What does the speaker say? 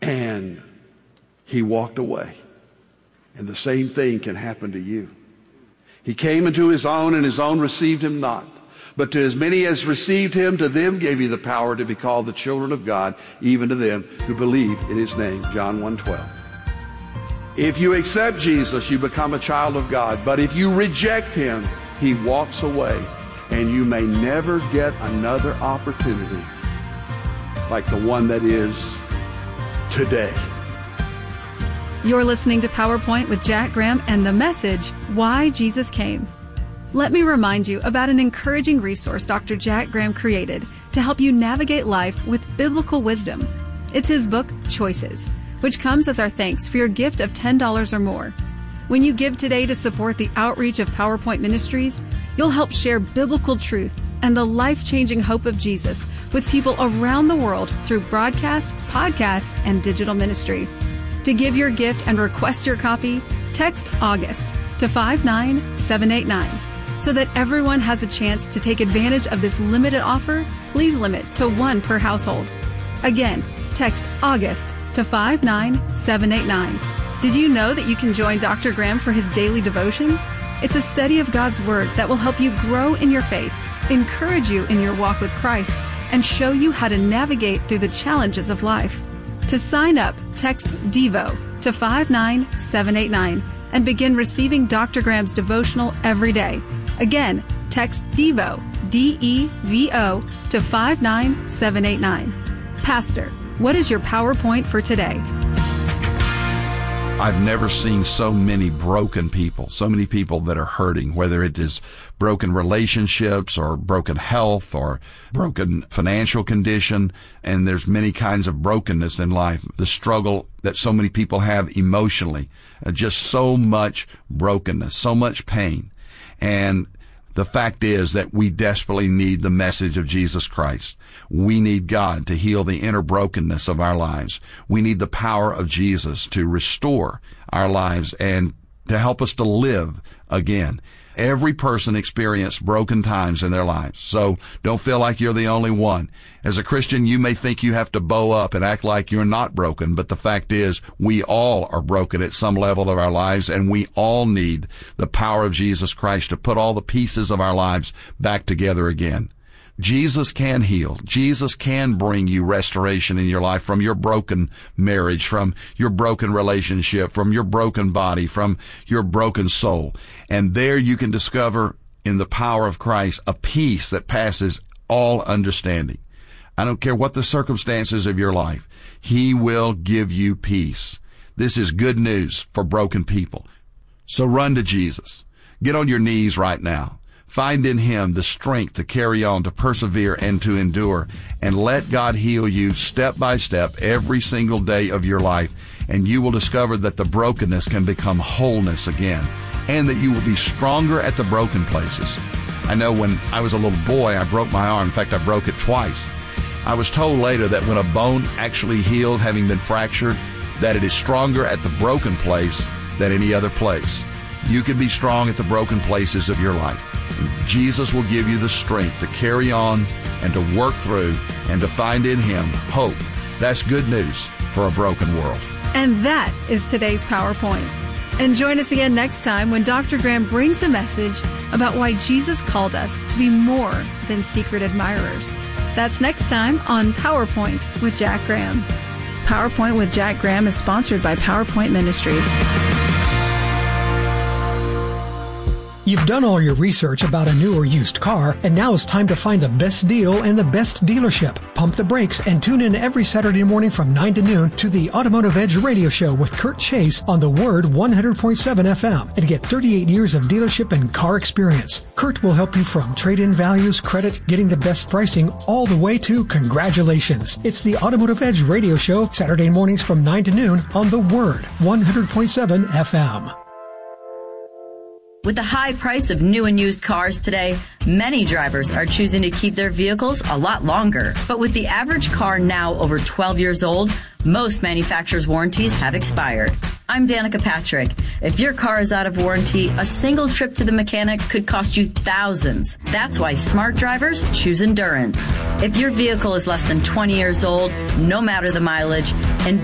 And he walked away. And the same thing can happen to you. He came into his own, and his own received him not. But to as many as received him, to them gave he the power to be called the children of God, even to them who believe in his name. John 1:12. If you accept Jesus, you become a child of God. But if you reject him, he walks away. And you may never get another opportunity like the one that is today. You're listening to PowerPoint with Jack Graham and the message, Why Jesus Came. Let me remind you about an encouraging resource Dr. Jack Graham created to help you navigate life with biblical wisdom. It's his book, Choices, which comes as our thanks for your gift of $10 or more. When you give today to support the outreach of PowerPoint Ministries, you'll help share biblical truth and the life-changing hope of Jesus with people around the world through broadcast, podcast, and digital ministry. To give your gift and request your copy, text August to 59789. So that everyone has a chance to take advantage of this limited offer, please limit to one per household. Again, text August to 59789. Did you know that you can join Dr. Graham for his daily devotion? It's a study of God's Word that will help you grow in your faith, encourage you in your walk with Christ, and show you how to navigate through the challenges of life. To sign up, text DEVO to 59789 and begin receiving Dr. Graham's devotional every day. Again, text DEVO, D-E-V-O, to 59789. Pastor, what is your PowerPoint for today? I've never seen so many broken people, so many people that are hurting, whether it is broken relationships or broken health or broken financial condition. And there's many kinds of brokenness in life. The struggle that so many people have emotionally, just so much brokenness, so much pain. And the fact is that we desperately need the message of Jesus Christ. We need God to heal the inner brokenness of our lives. We need the power of Jesus to restore our lives and to help us to live again. Every person experienced broken times in their lives, so don't feel like you're the only one. As a Christian, you may think you have to bow up and act like you're not broken, but the fact is we all are broken at some level of our lives, and we all need the power of Jesus Christ to put all the pieces of our lives back together again. Jesus can heal. Jesus can bring you restoration in your life from your broken marriage, from your broken relationship, from your broken body, from your broken soul. And there you can discover in the power of Christ a peace that passes all understanding. I don't care what the circumstances of your life. He will give you peace. This is good news for broken people. So run to Jesus. Get on your knees right now. Find in him the strength to carry on, to persevere, and to endure. And let God heal you step by step every single day of your life. And you will discover that the brokenness can become wholeness again. And that you will be stronger at the broken places. I know when I was a little boy, I broke my arm. In fact, I broke it twice. I was told later that when a bone actually healed, having been fractured, that it is stronger at the broken place than any other place. You can be strong at the broken places of your life. Jesus will give you the strength to carry on and to work through and to find in him hope. That's good news for a broken world. And that is today's PowerPoint. And join us again next time when Dr. Graham brings a message about why Jesus called us to be more than secret admirers. That's next time on PowerPoint with Jack Graham. PowerPoint with Jack Graham is sponsored by PowerPoint Ministries. You've done all your research about a new or used car, and now it's time to find the best deal and the best dealership. Pump the brakes and tune in every Saturday morning from 9 to noon to the Automotive Edge radio show with Kurt Chase on the Word 100.7 FM and get 38 years of dealership and car experience. Kurt will help you from trade-in values, credit, getting the best pricing, all the way to congratulations. It's the Automotive Edge radio show, Saturday mornings from 9 to noon on the Word 100.7 FM. With the high price of new and used cars today, many drivers are choosing to keep their vehicles a lot longer. But with the average car now over 12 years old, most manufacturers' warranties have expired. I'm Danica Patrick. If your car is out of warranty, a single trip to the mechanic could cost you thousands. That's why smart drivers choose Endurance. If your vehicle is less than 20 years old, no matter the mileage,